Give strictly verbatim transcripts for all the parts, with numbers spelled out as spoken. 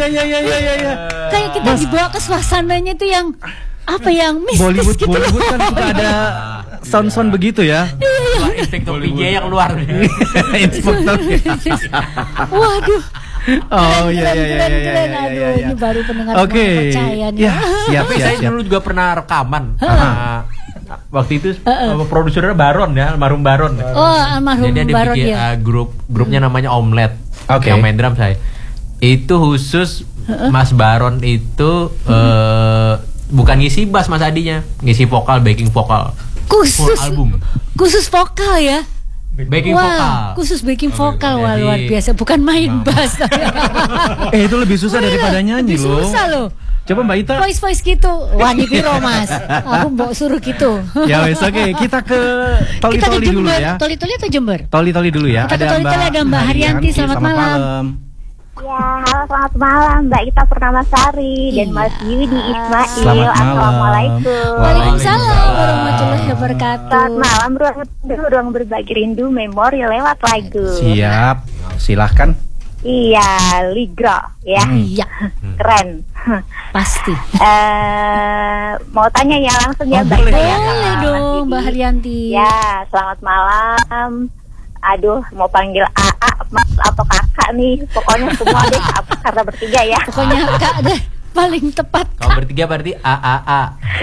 iya iya iya iya iya. Kayak kita Mas, dibawa ke suasananya tuh yang apa yang mistis Bollywood, gitu. Bollywood kan suka ada sound-sound begitu ya. Inspektur P J yang keluar. Inspektur. Waduh. Oh iya iya iya iya iya. Aduh, ini baru pendengar Oke. percaya nih. Ya, siap Tapi siap saya siap. dulu juga pernah rekaman. Uh, waktu itu uh, produsernya Baron ya, almarhum Baron. Oh, almarhum Jadi dia Baron bikin ya. uh, grup grupnya namanya Omelet. Oke. Yang main drum saya. Itu khusus Mas Baron itu uh, bukan ngisi bass Mas Adinya, ngisi vokal, backing vokal. Khusus Full album. Khusus vokal ya. Backing wah, vokal. Khusus backing vokal, wah Jadi, luar biasa. Bukan main bass. Eh itu lebih susah daripada nyanyi Lebih loh. susah loh. Coba Mbak Ita. Voice voice gitu. Wah ini piro Mas. Aku mau suruh gitu. Ya wes oke, okay. Kita ke Toli-Toli dulu ya. Toli-Toli atau Jember? Toli-Toli dulu ya. Kita ke Toli-Toli ada Mbak Haryanti. Selamat, selamat malam. malam. Ya, halo selamat malam Mbak Ita Purnamasari iya. dan Mas Yudi Ismail. Selamat malam. Assalamualaikum. Waalaikumsalam warahmatullahi wabarakatuh. Selamat malam, ruang, ruang berbagi rindu memori lewat lagu. Siap, silahkan. Iya, Ligro ya. Iya. Hmm. Keren. Pasti. uh, mau tanya ya langsung ya oh, Mbak Ita ya. Boleh dong Mbak Haryanti. Ya, selamat malam. Aduh, mau panggil A A, Mas atau Kakak nih. Pokoknya semua deh, karena bertiga ya. Pokoknya Kak deh, paling tepat. Kalau bertiga berarti A A A.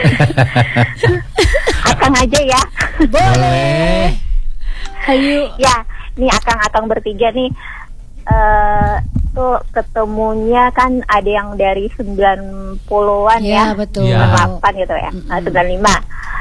Akang aja ya. Boleh. Ayo. Ya, nih akang-akang bertiga nih. Uh, tuh ketemunya kan ada yang dari sembilan puluhan ya. Ya, betul. sembilan puluh delapan gitu ya. Mm-hmm. sembilan puluh lima.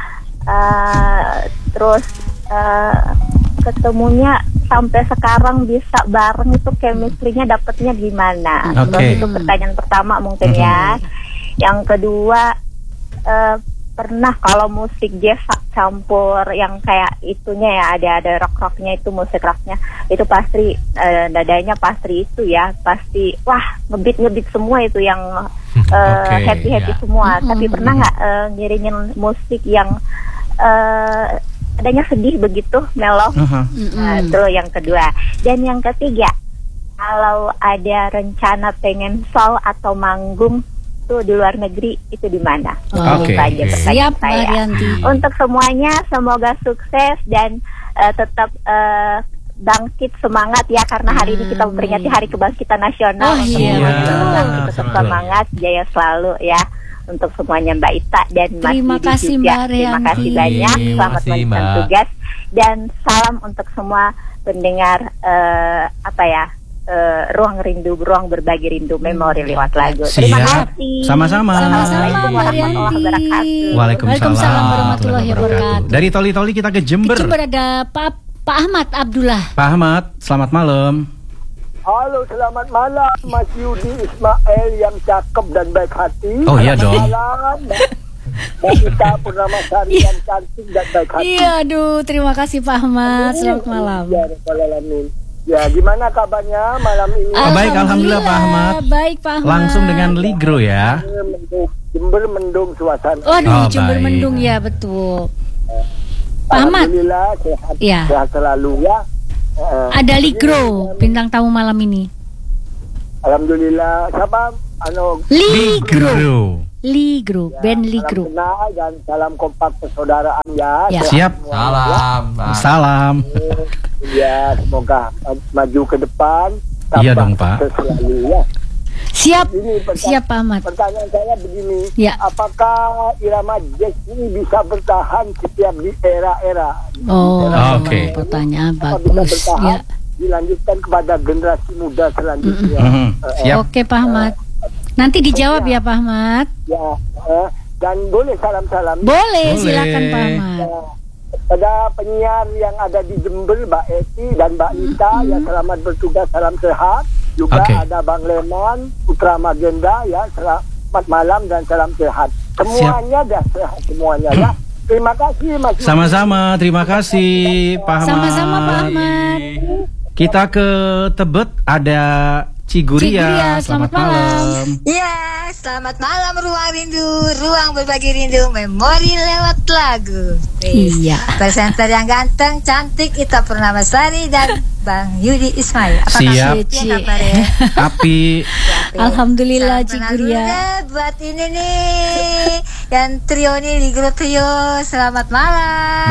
Uh, terus uh, ketemunya sampai sekarang bisa bareng itu chemistry-nya dapetnya gimana? Okay. Terus itu pertanyaan pertama mungkin mm-hmm. ya. Yang kedua uh, pernah kalau musik jazz campur yang kayak itunya ya, ada ada rock-rocknya itu, musik rocknya itu pasti uh, dadanya pasti itu ya, pasti wah ngebit ngebit semua itu yang uh, okay, happy happy yeah. semua. Mm-hmm. Tapi pernah nggak uh, ngiringin musik yang uh, adanya sedih begitu, mellow? Uh-huh. Nah, itu yang kedua. Dan yang ketiga, kalau ada rencana pengen show atau manggung tuh di luar negeri, itu di mana? Oh, Oke. Okay. Siap, Mbak Haryanti. Untuk semuanya, semoga sukses dan uh, tetap uh, bangkit semangat ya, karena hari ini kita memperingati Hari Kebangkitan Nasional. Oh iya, betul. Tetap semangat, jaya selalu ya. Untuk semuanya Mbak Ita dan Mas Terima Didi kasih juga. Mbak Terima Haryanti. kasih banyak. Selamat Terima kasih, melanjutkan Mbak. tugas dan salam untuk semua pendengar uh, apa ya uh, ruang rindu, ruang berbagi rindu memori lewat lagu. Terima Siap. kasih. Sama-sama. Sama-sama Mbak warahmatullahi Haryanti. wabarakatuh. Waalaikumsalam warahmatullahi wabarakatuh. Dari Toli-Toli kita ke Jember. Ke Jember ada Pak Pak Ahmad Abdullah. Pak Ahmad, selamat malam. Halo, selamat malam Mas Yudi Ismail yang cakep dan baik hati. Oh iya dong. Selamat malam Mbak Ita Purnamasari yang cantik dan baik hati. Iya, aduh, terima kasih Pak Ahmad. Selamat malam. Ya, Alamin. Ya, gimana kabarnya malam ini? Ah, baik, alhamdulillah Pak Ahmad. Baik Pak Ahmad. Langsung dengan Ligro ya. Mendung, Jember mendung suasana. Waduh, Oh, Jember baik. mendung ya, betul. Pak Ahmad. Alhamdulillah sehat, Ya. sehat selalu ya. Uh, Ada Ligro, bintang tamu malam ini. Alhamdulillah. Siapa? Ano, Ligro. Ligro, band salam Ligro. kenal dan salam kompak persaudaraan ya. Ya. Sehat Siap. semua, Salam. Pak. Salam. ya. Ya, semoga maju ke depan. Iya tambah dong, Pak. sukses selalu ya. Siap. Ini pertanya- Siap Pak Ahmad. Pertanyaan saya begini, Ya. apakah irama jazz ini bisa bertahan setiap di era-era? Oh, Oke. pertanyaan Apa bisa bagus. bertahan? Ya. Dilanjutkan kepada generasi muda selanjutnya. Mhm. Eh, Siap. Oke Pak Ahmad. Nanti dijawab ya Pak Ahmad. Ya, eh, dan boleh salam-salam Boleh, Boleh. silakan Pak Ahmad. ya, pada penyiar yang ada di Jember, Mbak Eti dan Mbak Ita, ya selamat bertugas, salam sehat. Juga Oke. ada Bang Leman, Putra Magenda, ya selamat malam dan salam sehat. Semuanya dah sehat semuanya ya. Terima kasih Mas. Sama-sama, terima kasih Pak Ahmad. Sama-sama Pak Ahmad. Kita ke Tebet ada Ciguria. Ciguria, selamat malam. Ya, selamat malam Ruang Rindu, ruang berbagi rindu, memori lewat lagu. Wis. Iya. Presenter yang ganteng, cantik, Ita Purnamasari dan Bang Yudi Ismail. Apa Siap. kabar? Kabar ya? Api. Alhamdulillah Salam Cik kenal Guria. dulu deh buat ini nih, yang trio nih di grup trio. Selamat malam.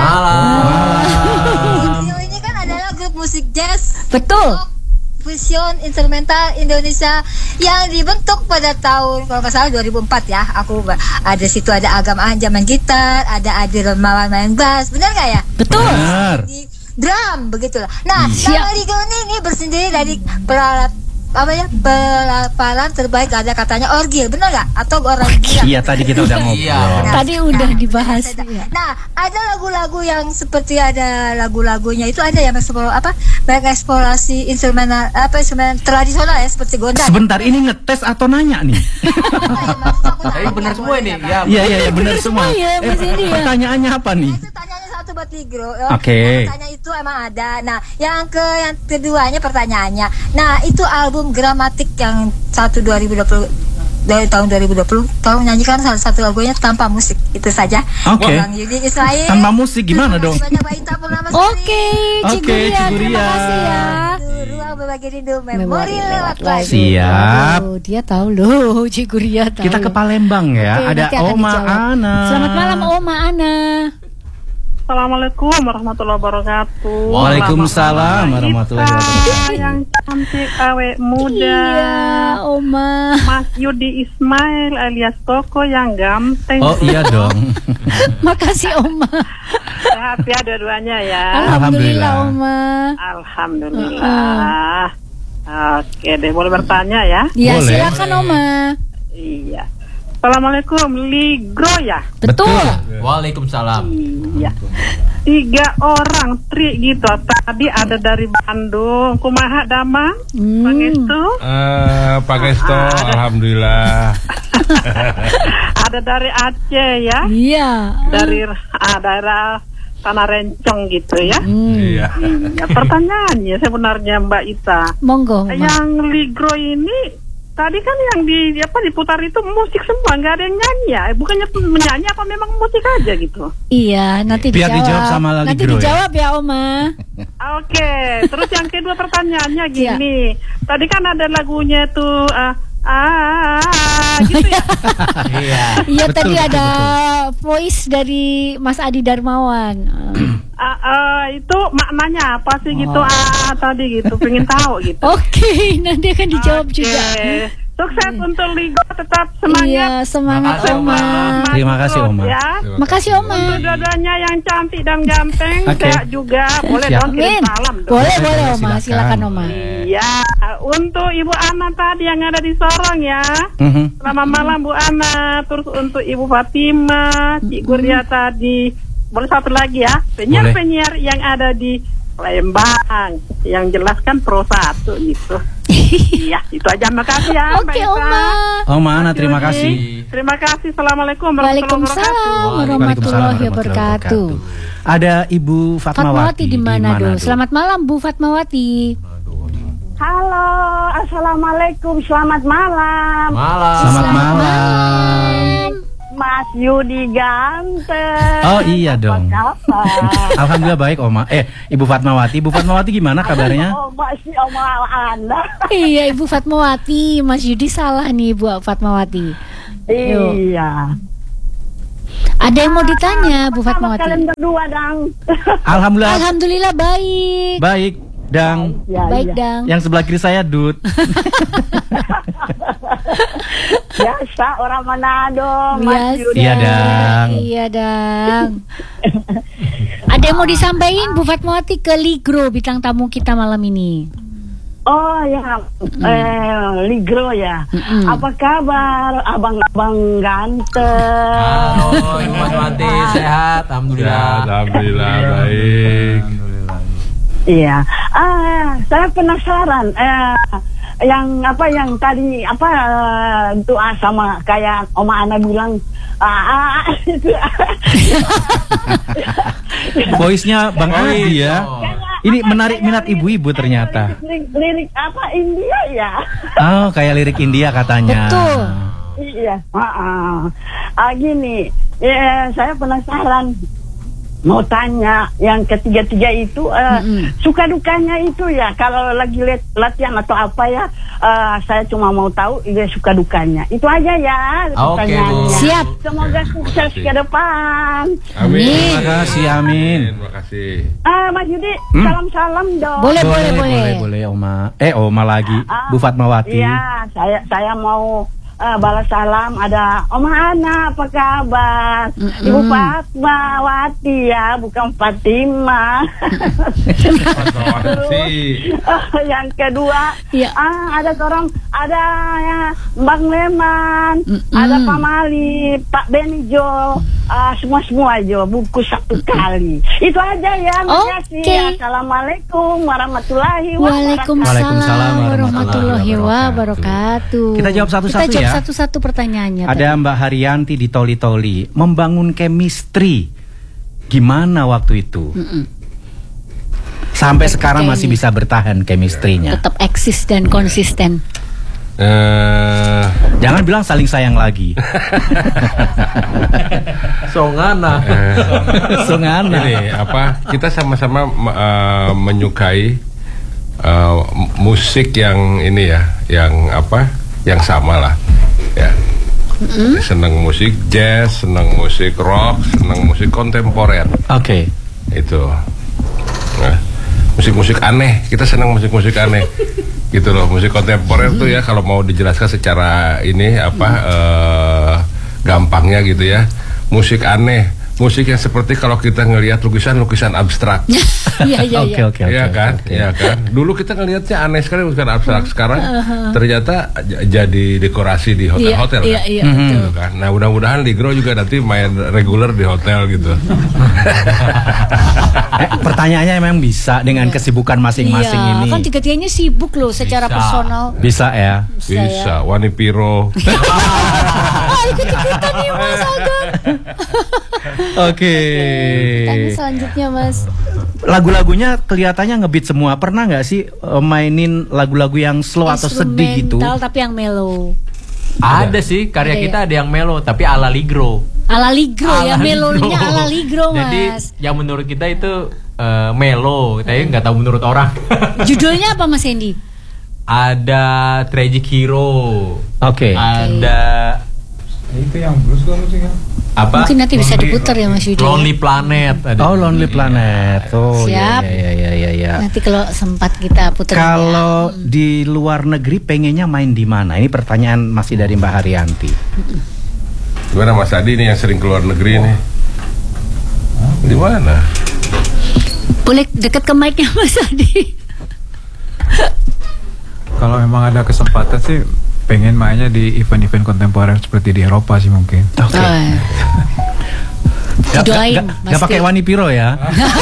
Malam. Trio ini kan adalah grup musik jazz, Betul. rock, fusion instrumental Indonesia yang dibentuk pada tahun kalau nggak salah dua ribu empat ya. Aku ada situ ada Agam Anja main gitar, ada Adi Romawan main bass, benar nggak ya? Betul. Benar. Di drum begitulah. Nah, Siap. nama Ligo ini, ini bersendiri dari peralat apa ya pelaparan terbaik, ada katanya orgil, benar nggak? Atau orang gila? Iya, tadi kita udah ngobrol. Iya. Tadi udah dibahas. Nah, ada lagu-lagu yang seperti ada lagu-lagunya itu ada yang eksplor apa? Mengeksplorasi instrumen apa instrumen tradisional ya seperti gondang. Sebentar, ini ngetes atau nanya nih? Tapi benar semua ini. Ya. Iya, iya, iya, benar semua. ya, Eh, Mas Edi ya. pertanyaannya apa nih? Itu tanyanya satu buat Ligro. Oke. Tanya itu emang ada. Nah, yang ke yang keduanya pertanyaannya. Nah, itu album Gramatik yang satu dua ribu dua puluh dari tahun dua ribu dua puluh. Tolong nyanyikan salah satu lagunya tanpa musik. Itu saja. Oke. Bang Yudi Israel. Tanpa musik gimana dong? Banyak Mbak Ita Purnama Sari. Oke, Cik Oke, Guria, Cik terima Guria. kasih ya. Ruang berbagi rindu, memori lewat lagu. Siap. Aduh, dia tahu loh, Cik Guria tahu. Kita ke Palembang ya. Oke, Ada nanti akan Oma dijawab. Ana. Selamat malam Oma Ana. Assalamualaikum warahmatullahi wabarakatuh. Waalaikumsalam warahmatullahi wabarakatuh. Yang cantik awet muda. Iya, Oma. Mas Yudi Ismail alias Koko yang ganteng. Oh iya dong. Makasih Oma. Sehat ya dua-duanya ya. Alhamdulillah Oma. Alhamdulillah. Oke deh, boleh bertanya ya? Ya, Boleh. silakan Oma. Iya. Assalamualaikum, Ligro ya? Betul. Waalaikumsalam. Iya. Tiga orang tri gitu. Tadi ada dari Bandung, kumaha Damang, Hmm. Pangestu. Eh, Pak Gesto, Ada. alhamdulillah. Ada dari Aceh ya, Iya. dari ah, daerah Tanah Rencong gitu ya. Hmm. Iya. Ya, pertanyaannya sebenarnya Mbak Ita, Monggo. Oma. yang Ligro ini tadi kan yang di apa diputar itu musik semua, nggak ada yang nyanyi ya? Bukannya menyanyi apa memang musik aja gitu? Iya, nanti Biar dijawab. dijawab sama Lali Nanti Gro ya. dijawab ya, Oma. Oke, terus yang kedua pertanyaannya Iya. gini, tadi kan ada lagunya tuh ah ah gitu ya. Iya. Iya, Betul, tadi betul, ada voice dari Mas Adi Darmawan. Ah, ah, itu maknanya apa sih gitu ah tadi gitu, pengen tahu gitu. Oke, nanti akan dijawab Oke. juga. Sukses untuk Ligo, tetap semangat. Iya, semangat Makasih, Oma. Maju Terima kasih, terus, Oma. Ya. Makasih Oma. Untuk dua-duanya yang cantik dan ganteng, Oke. sehat juga. Boleh Siap. dong kirim Amin. salam dong. Boleh, boleh Oma. Silakan. Silakan Oma. Iya, untuk Ibu Ana tadi yang ada di Sorong ya. Mhm. Selamat malam Bu Ana. Terus untuk Ibu Fatima, Cik Guria tadi. Boleh satu lagi ya, penyiar-penyiar yang ada di Lembang, yang jelaskan pro satu gitu. Iya, itu aja. Makasih ya Mbak Oke Ita. Oma. Oma Ana, Mas terima Yudi. kasih. Terima kasih. Assalamualaikum warahmatullahi Waalaikumsalam wabarakatuh. warahmatullahi wabarakatuh. Ada Ibu Fatmawati. Fatmawati di Manado. Selamat malam Bu Fatmawati. Halo, assalamualaikum, selamat malam, Malam. Selamat malam. Mas Yudi ganteng. Oh iya dong. Apa kabar? Alhamdulillah baik Oma. Eh, Ibu Fatmawati. Ibu Fatmawati gimana kabarnya? Oh, masih Oma Anda. Iya Ibu Fatmawati. Mas Yudi salah nih Bu Fatmawati. Yuk. Iya. Ada yang mau ditanya Bu Apa kabar kalian Fatmawati? berdua, Dang? Alhamdulillah Alhamdulillah baik. baik. Dang. Ya, Baik iya. Dang. Yang sebelah kiri saya Dut. Biasa orang Manado, Mas Biasa. Yudi. Iya, Dang. Iya Dang. Ada yang mau disampaikan Bu Fatmawati ke Ligro bintang tamu kita malam ini? Oh ya, eh, Ligro ya. Mm-mm. Apa kabar, abang-abang ganteng? Halo, Ibu Fatmawati, sehat, Ya, alhamdulillah. alhamdulillah baik. Iya, ah, saya penasaran. Eh, yang apa yang tadi apa eh, doa sama kayak Oma Ana bilang. Ah, ah, itu. Voice-nya Bang Adi ya. Ini menarik minat ibu-ibu ternyata. Lirik, lirik apa India ya? Oh, kayak lirik India katanya. Betul. Iya. Ah, ah. Ah, gini, eh, saya penasaran. mau tanya yang ketiga-tiga itu uh, suka dukanya itu ya kalau lagi let, latihan atau apa ya, uh, saya cuma mau tahu ya suka dukanya itu aja ya. Oke, okay, Bu. Siap. Semoga sukses ke depan. Amin. Terima kasih, amin. Terima kasih. Ah, Mas Yudi, Hmm? salam-salam dong. Boleh, boleh, boleh, boleh. boleh, boleh, Oma. Eh, Oma lagi, Ah, Bu Fatmawati. Iya, saya saya mau uh, balas salam. Ada Oma Ana, apa kabar? Mm-mm. Ibu Fatmawati ya, bukan Fatima. Fatmawati. Oh, yang kedua, Iya. ah, ada seorang, ada ya, Bang Leman, Mm-mm. ada Pak Mali, Pak Benijo, ah, semua-semua aja, buku satu kali. Itu aja ya, makasih. Oke. Assalamualaikum warahmatullahi wabarakatuh. Waalaikumsalam Waalaikumsalam warahmatullahi warahmatullahi wabarakatuh. Kita jawab satu-satu Kita jawab ya. satu-satu pertanyaannya. Ada Mbak Haryanti di Toli-Toli, membangun chemistry gimana waktu itu? Mm-mm. Sampai Oke, sekarang ini. masih bisa bertahan chemistry-nya. Tetap eksis dan konsisten. Eh, Jangan bilang saling sayang lagi. Songana. eh, Sungana. ini apa? Kita sama-sama eh, menyukai eh, m- musik yang ini ya, yang apa? Yang sama lah, ya. Senang musik jazz, senang musik rock, senang musik kontemporer. Oke. Itu. Nah, musik-musik aneh, kita senang musik-musik aneh. Gitu loh, musik kontemporer tuh ya kalau mau dijelaskan secara ini apa eh, gampangnya gitu ya. Musik aneh, musik yang seperti kalau kita ngelihat lukisan-lukisan abstrak. Iya, iya, Oke, iya. oke, Iya oke. kan? Iya kan? Dulu kita ngelihatnya aneh sekali lukisan abstrak, sekarang ternyata j- jadi dekorasi di hotel-hotel Iya, kan. iya, iya, Mhm. betul. Gitu kan. Nah, mudah-mudahan Ligro juga nanti main reguler di hotel gitu. Eh, pertanyaannya memang bisa dengan kesibukan masing-masing Iya, ini. kan tiga-tiganya sibuk loh secara Bisa. personal. Bisa ya. Bisa, Wani Piro. Ah, ikut-ikutan nih Mas Agung. Oke. Tanya selanjutnya Mas. Lagu-lagunya kelihatannya ngebeat semua. Pernah nggak sih eh, mainin lagu-lagu yang slow atau sedih gitu? Instrumental tapi yang mellow. Ada sih karya Ada ya? kita ada yang melo tapi ala Ligro. Ala Ligro ya, Ala melonya Ligro. ala Ligro Jadi Mas. yang menurut kita itu eh, melo, tapi nggak tahu menurut orang. Judulnya apa Mas Hendy? Ada Tragic Hero. Oke. Ada Itu yang blues kok musiknya. apa? Mungkin nanti bisa diputar ya Mas Yudi. Lonely Planet. Ada. Oh, Lonely Planet. Oh, Siap. iya iya iya iya. Nanti kalau sempat kita putar. Kalau di luar negeri pengennya main di mana? Ini pertanyaan masih dari Mbak Haryanti. Gimana Mas Adi nih yang sering keluar negeri nih? Di mana? Boleh dekat ke mic-nya Mas Adi. Kalau memang ada kesempatan sih pengen mainnya di event-event kontemporer seperti di Eropa sih mungkin. Oke. Oh, ya. Gak, Didoain, gak, Mas gak pakai Dio. Wani Piro ya?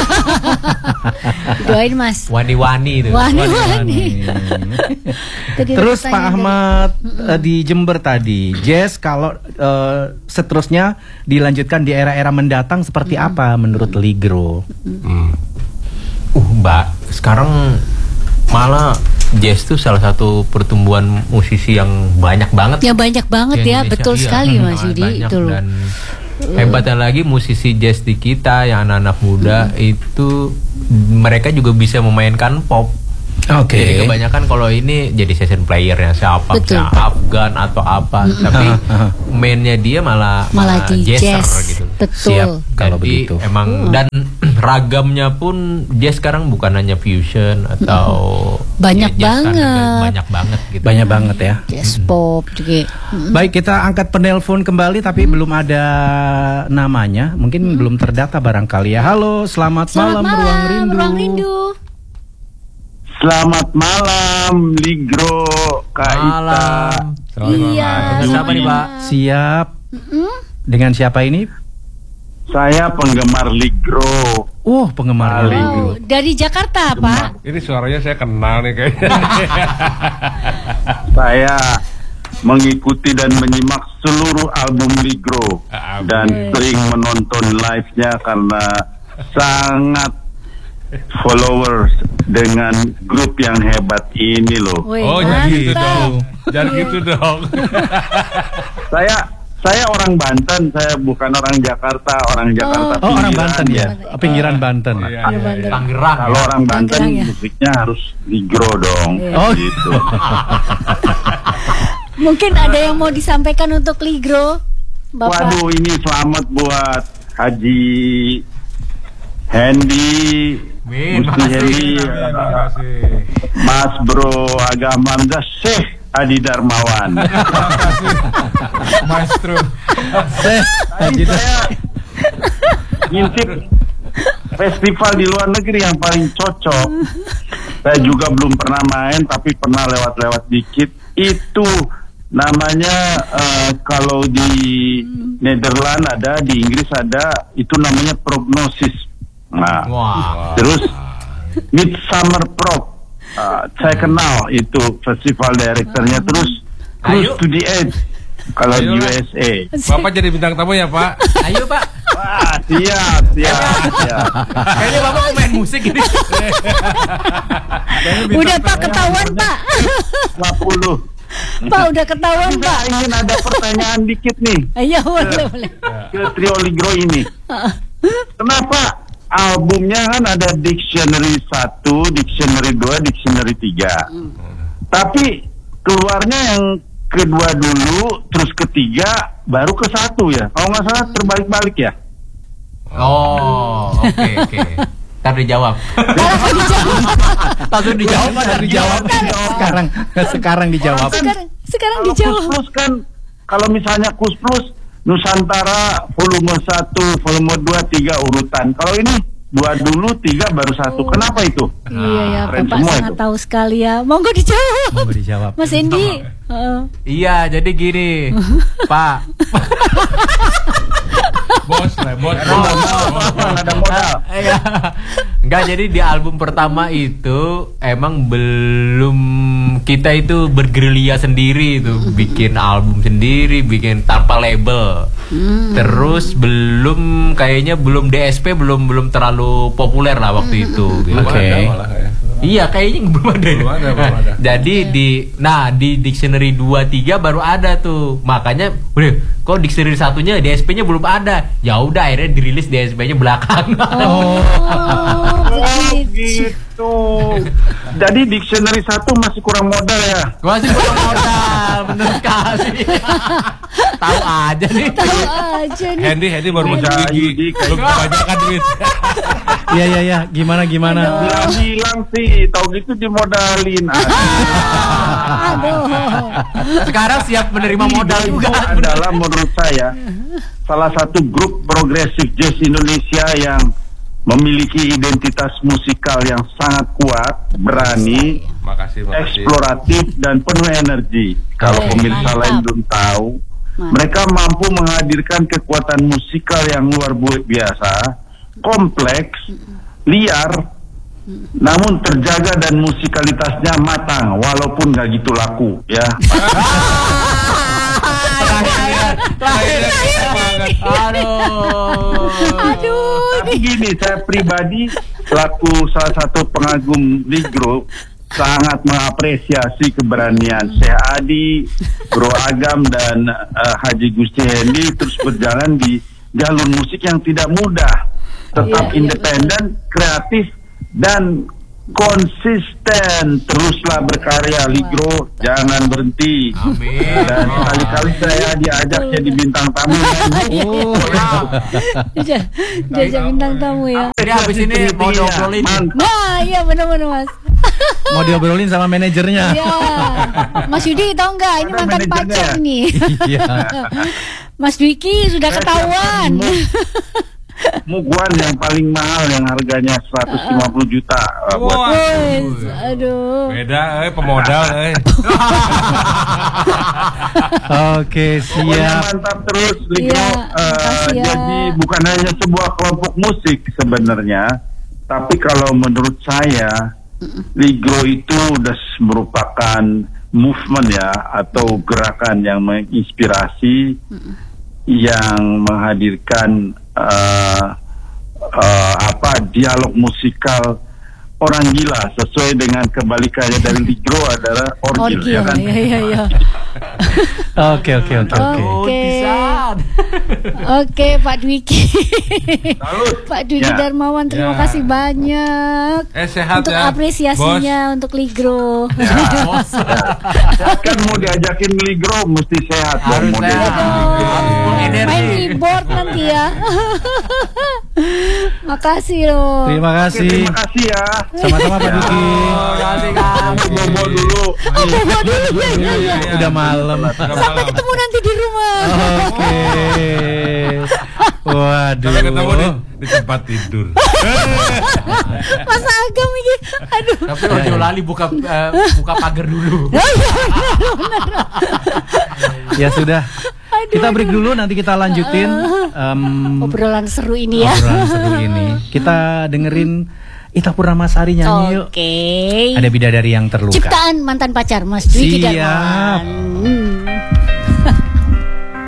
Doain Mas. Wani-wani itu. Wani-wani. Tadi ada Terus Pak pertanyaan Ahmad eh, di Jember tadi, jazz kalau eh, seterusnya dilanjutkan di era-era mendatang seperti apa menurut Ligro? Hmm. Uh, Mbak, sekarang malah jazz tuh salah satu pertumbuhan musisi yang banyak banget. Ya banyak banget di ya, Indonesia. betul Iya, sekali hmm, Mas Yudi banyak. itu loh. Dan hebatnya lagi musisi jazz di kita yang anak-anak muda itu mereka juga bisa memainkan pop. Oke. Jadi kebanyakan kalau ini jadi session playernya siapa, Betul. misalnya Afgan atau apa, tapi mainnya dia malah Malah di jazzer jazz. gitu. Betul. Siap kalau Jadi begitu. emang dan ragamnya pun jazz sekarang bukan hanya fusion atau Banyak ya, jazz kan juga banget. banyak banget gitu. Banyak banget ya. Jazz pop juga. Baik, kita angkat penelpon kembali tapi belum ada namanya. Mungkin belum terdata barangkali ya. Halo, selamat, Selamat malam, malam, Ruang Rindu. Ruang Rindu. Selamat malam, Ligro, Kak Ita. Malam. Iya. Dengan siapa nih, Pak? Siap. Dengan siapa ini? Saya penggemar Ligro. Oh, penggemar Wow. Ligro. Dari Jakarta Pak. Ini suaranya saya kenal nih kayaknya. Saya mengikuti dan menyimak seluruh album Ligro dan sering menonton live-nya karena sangat followers dengan grup yang hebat ini loh. Wih, Oh, jangan gitu mantap. dong. Jangan gitu dong. Saya saya orang Banten, saya bukan orang Jakarta, orang Jakarta Oh, orang pinggiran, Banten ya. Pinggiran Banten. Iya, Iya, iya. Tangerang. Kalau orang Banten Tangerang ya. musiknya harus ligro dong. Iya. Oh. Gitu. Mungkin ada yang mau disampaikan untuk Ligro, Bapak. Waduh, ini selamat buat Haji Hendy, Min, Gusti makasih. Hendy, Terima uh, kasih. Mas Bro Agama Hamzah, Syekh Adi Darmawan. Maestro. Seh, Tadi saya ngintip festival di luar negeri yang paling cocok. Saya juga belum pernah main, tapi pernah lewat-lewat dikit. Itu namanya uh, kalau di Nederland ada, di Inggris ada, itu namanya Prognosis. Nah, Wah. terus Midsummer Prog, uh, saya kenal itu festival direkturnya. Terus Cruise Ayo. to the Edge kalau di Ayo U lah. S A. Bapak jadi bintang tamu ya, Pak? Ayo Pak. Wah, siap, siap, siap. Kayaknya Bapak mau main musik ini. Udah Pak ketahuan Pak. lima puluh. Pak udah ketahuan Saya Pak. ingin ada pertanyaan dikit nih Iya boleh boleh. ke trio Ligro ini. Kenapa albumnya kan ada Dictionary satu, Dictionary dua, Dictionary tiga. Tapi keluarnya yang kedua dulu, terus ketiga, baru ke satu ya. Kalau nggak salah terbalik-balik ya. Oh, oke oke. Ntar dijawab. langsung dijawab, langsung dijawab. Sekarang, sekarang dijawab. Sekarang sekarang Kalau dijawab. Kus Plus kan, kalau misalnya Kus Plus Nusantara volume satu, volume dua, tiga urutan. Kalau ini dua dulu, tiga baru satu. Kenapa itu? Iya ya, Keren Bapak semua sangat itu. tahu sekali ya. Monggo dijawab. Mau dijawab. Mas Endi. Heeh. Iya, jadi gini, Pak. Bos lah, bos. Ada modal. Iya. Enggak, jadi di album pertama itu emang belum, kita itu bergerilya sendiri itu, bikin album sendiri, bikin tanpa label. Terus belum, kayaknya belum D S P, belum belum terlalu populer lah waktu itu. Gitu. Belum Oke. ada malah ya. Iya, kayaknya belum ada. Belum ada, belum ada. Jadi di nah di dictionary dua tiga baru ada tuh. Makanya udah, kok dictionary satunya D S P-nya belum ada. Ya udah akhirnya dirilis D S P-nya belakangan. Oh, Oh begitu. gitu. Jadi dictionary satu masih kurang modal ya. Masih kurang modal, bener sekali. Tahu aja nih. Tahu aja nih. Hendy, Hendy baru masuk Bisa, gigi. Yudi. Belum kebanyakan duit. Iya iya iya, gimana gimana? Bilang-bilang sih, tahu gitu dimodalin. Aduh. Sekarang siap menerima modal Itu juga. adalah menurut saya salah satu grup progresif jazz Indonesia yang memiliki identitas musikal yang sangat kuat, berani, Makasih, makasih. eksploratif dan penuh energi. Kalau Oke, pemirsa mantap. lain belum tahu, Mantap. mereka mampu menghadirkan kekuatan musikal yang luar biasa, kompleks, liar, namun terjaga dan musikalitasnya matang, walaupun nggak gitu laku, ya. Aduh. Aduh. Tapi gini, saya pribadi selaku salah satu pengagum Ligro sangat mengapresiasi keberanian Syekh Adi, Bro Agam dan eh, Haji Gusti Hendy terus berjalan di jalur musik yang tidak mudah, tetap Iya, iya, independen, kreatif dan konsisten. Teruslah berkarya Ligro, jangan berhenti. Amin. Dan sekali-kali saya diajak jadi bintang tamu. Oh. Dia dia bintang tamu ya. Jadi habis ini mau diobrolin. Mantap. Nah, iya benar-benar Mas. Mau diobrolin sama manajernya. Iya. Mas Yudi tahu nggak ini Ada mantan manajernya pacar ya? nih. Iya. Mas Dwiki sudah ketahuan. Muguan yang paling mahal yang harganya seratus lima puluh juta uh, buat Wah. Wes, aduh. Beda, eh pemodal, eh. Oke, Pokoknya siap. mantap terus Ligro. Iya, Eh, makasih ya. Jadi bukan hanya sebuah kelompok musik sebenarnya, tapi kalau menurut saya Ligro itu udah merupakan movement ya, atau gerakan yang menginspirasi, yang menghadirkan uh, uh, apa dialog musikal orang gila, sesuai dengan kebalikannya dari Ligro adalah orgil, Orgil, ya kan? iya iya iya. Oke oke oke oke. Oke. Oke, Pak Dwiki. Pak Dwiki Ya. Darmawan, terima Ya. kasih banyak. Eh, sehat untuk ya, apresiasinya untuk Ligro. Saya kan mau diajakin Ligro mesti sehat dong. Mau diajakin Main keyboard nanti ya. Makasih loh. Terima kasih. Terima kasih ya. Sama-sama Pak Dwiki. Bobo dulu. Oh, bobo dulu ya, ya, ya. Udah malam. Sampai ketemu nanti di rumah. Oke. Waduh. Sampai ketemu di, di tempat tidur. Masa Agam ini. Aduh. Tapi Ojo Lali buka eh, buka pagar dulu. Ya sudah. Kita break dulu, nanti kita lanjutin um, Obrolan seru ini ya. obrolan seru ini. Kita dengerin Ita Purnamasari nyanyi yuk. Oke. Ada bidadari yang terluka. Ciptaan mantan pacar Mas Dwiki Siap. Darmawan. Hmm.